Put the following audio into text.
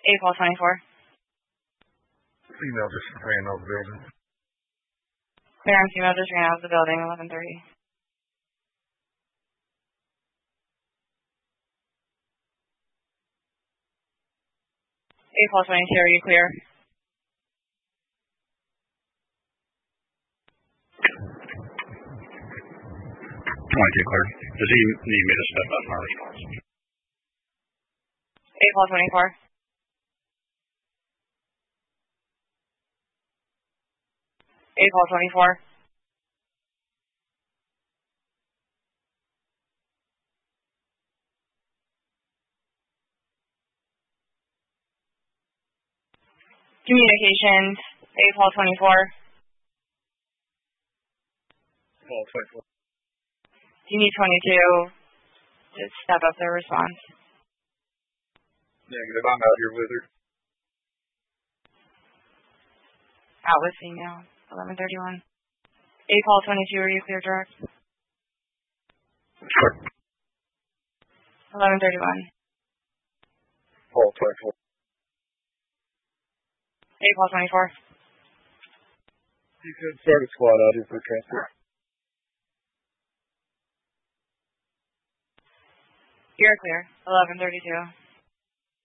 April 24. Female just ran out of the building. Clear on female just ran out of the building, 11:30. April 22, are you clear? 22 clear. Does he need me to step up my response? April 24. April 24. Communications, April 24. Paul 24. You need 22 to step up their response. Negative, I'm out here with her. Out with female, 11:31. April 22, are you clear direct? Sure. 11:31. Paul 24. April 24. You could start a squad out here for transfer. You're clear, 11:32.